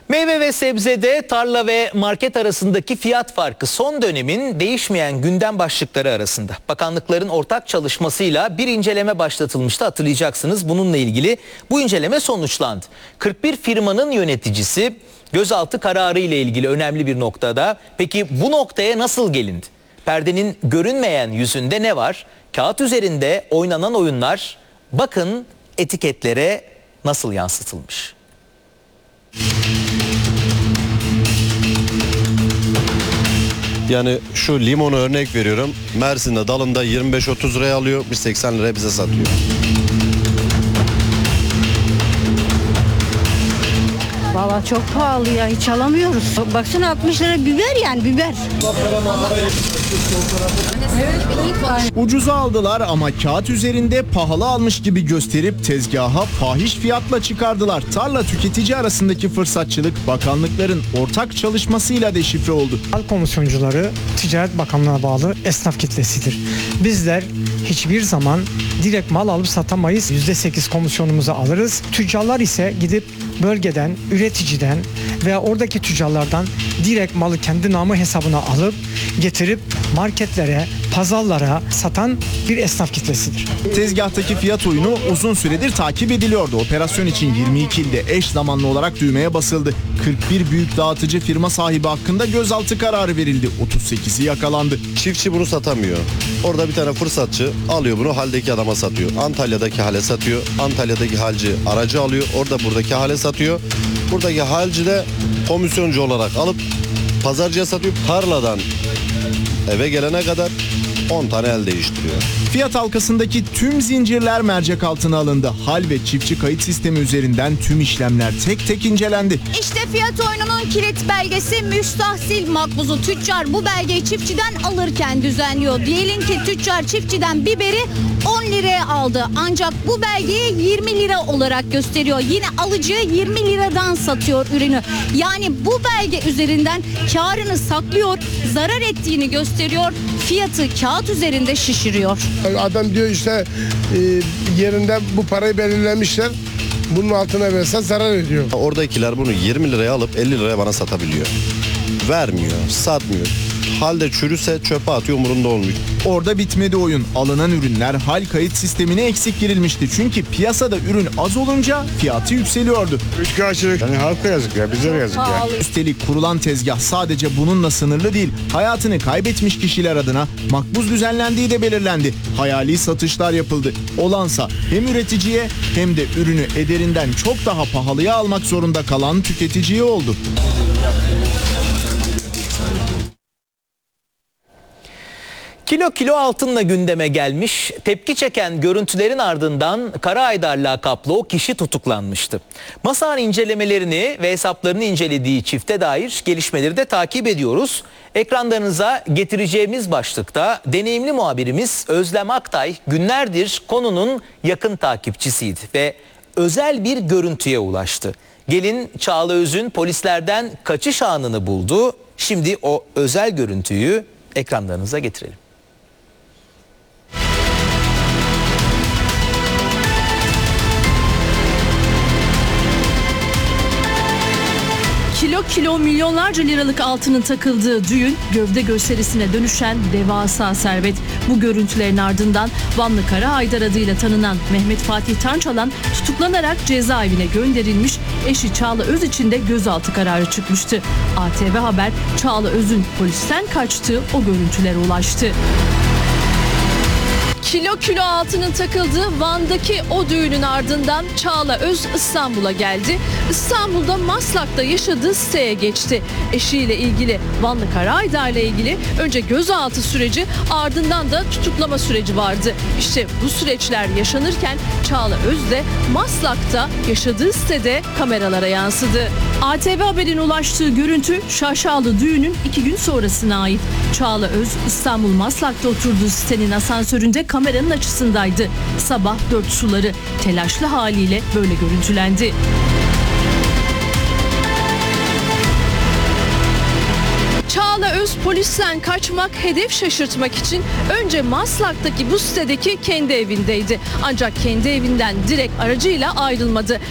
Meyve ve sebzede tarla ve market arasındaki fiyat farkı son dönemin değişmeyen gündem başlıkları arasında. Bakanlıkların ortak çalışmasıyla bir inceleme başlatılmıştı, hatırlayacaksınız. Bununla ilgili bu inceleme sonuçlandı. 41 firmanın yöneticisi gözaltı kararı ile ilgili önemli bir noktada. Peki bu noktaya nasıl gelindi? Perdenin görünmeyen yüzünde ne var? Kağıt üzerinde oynanan oyunlar, bakın etiketlere nasıl yansıtılmış. Yani şu limonu örnek veriyorum. Mersin'de dalında 25-30 liraya alıyor, biz 80 liraya bize satıyor. Valla çok pahalı ya, hiç alamıyoruz. Baksana 60 lira biber, yani biber. Ucuza aldılar ama kağıt üzerinde pahalı almış gibi gösterip tezgaha fahiş fiyatla çıkardılar. Tarla tüketici arasındaki fırsatçılık bakanlıkların ortak çalışmasıyla deşifre oldu. Halk komisyoncuları Ticaret Bakanlığı'na bağlı esnaf kitlesidir. Bizler hiçbir zaman direkt mal alıp satamayız. %8 komisyonumuzu alırız. Tüccarlar ise gidip bölgeden, üreticiden veya oradaki tüccarlardan direkt malı kendi namı hesabına alıp getirip marketlere, pazarlara satan bir esnaf kitlesidir. Tezgahtaki fiyat oyunu uzun süredir takip ediliyordu. Operasyon için 22 ilde eş zamanlı olarak düğmeye basıldı. 41 büyük dağıtıcı firma sahibi hakkında gözaltı kararı verildi. 38'i yakalandı. Çiftçi bunu satamıyor. Orada bir tane fırsatçı alıyor bunu haldeki adama satıyor. Antalya'daki hale satıyor. Antalya'daki halci aracı alıyor. Orada buradaki hale satıyor. Buradaki halci de komisyoncu olarak alıp pazarcıya satıyor. Tarladan eve gelene kadar 10 tane el değiştiriyor. Fiyat halkasındaki tüm zincirler mercek altına alındı. Hal ve çiftçi kayıt sistemi üzerinden tüm işlemler tek tek incelendi. İşte fiyat oyununun kilit belgesi müstahsil makbuzu. Tüccar bu belgeyi çiftçiden alırken düzenliyor. Diyelim ki tüccar çiftçiden biberi 10 liraya aldı. Ancak bu belgeyi 20 lira olarak gösteriyor. Yine alıcıya 20 liradan satıyor ürünü. Yani bu belge üzerinden karını saklıyor, zarar ettiğini gösteriyor, fiyatı kağıt üzerinde şişiriyor. Adam diyor işte yerinde bu parayı belirlemişler. Bunun altına versen zarar ediyor. Oradakiler bunu 20 liraya alıp 50 liraya bana satabiliyor. Vermiyor, satmıyor. Halde çürüse çöpe atıyor, umurunda olmuyor. Orada bitmedi oyun. Alınan ürünler hal kayıt sistemine eksik girilmişti. Çünkü piyasada ürün az olunca fiyatı yükseliyordu. Üçkağıtçılık. Yani halka yazık ya, bize de yazık ya. Üstelik kurulan tezgah sadece bununla sınırlı değil. Hayatını kaybetmiş kişiler adına makbuz düzenlendiği de belirlendi. Hayali satışlar yapıldı. Olansa hem üreticiye hem de ürünü ederinden çok daha pahalıya almak zorunda kalan tüketiciye oldu. Kilo altınla gündeme gelmiş, tepki çeken görüntülerin ardından Kara Aydar lakaplı o kişi tutuklanmıştı. Masan incelemelerini ve hesaplarını incelediği çifte dair gelişmeleri de takip ediyoruz. Ekranlarınıza getireceğimiz başlıkta deneyimli muhabirimiz Özlem Aktay günlerdir konunun yakın takipçisiydi ve özel bir görüntüye ulaştı. Gelin Çağla Öz'ün polislerden kaçış anını buldu. Şimdi o özel görüntüyü ekranlarınıza getirelim. Kilo milyonlarca liralık altının takıldığı düğün, gövde gösterisine dönüşen devasa servet. Bu görüntülerin ardından Vanlı Kara Aydar adıyla tanınan Mehmet Fatih Tançalan tutuklanarak cezaevine gönderilmiş, eşi Çağla Öz için de gözaltı kararı çıkmıştı. ATV Haber, Çağla Öz'ün polisten kaçtığı o görüntülere ulaştı. Kilo altının takıldığı Van'daki o düğünün ardından Çağla Öz İstanbul'a geldi. İstanbul'da Maslak'ta yaşadığı siteye geçti. Eşiyle ilgili, Vanlı Kara Aydar'la ilgili önce gözaltı süreci, ardından da tutuklama süreci vardı. İşte bu süreçler yaşanırken Çağla Öz de Maslak'ta yaşadığı sitede kameralara yansıdı. ATV Haber'in ulaştığı görüntü şaşalı düğünün 2 gün sonrasına ait. Çağla Öz İstanbul Maslak'ta oturduğu sitenin asansöründe kameranın açısındaydı. Sabah 4 suları telaşlı haliyle böyle görüntülendi. Çağla Öz polisten kaçmak, hedef şaşırtmak için önce Maslak'taki bu sitedeki kendi evindeydi. Ancak kendi evinden direkt aracıyla ayrılmadı.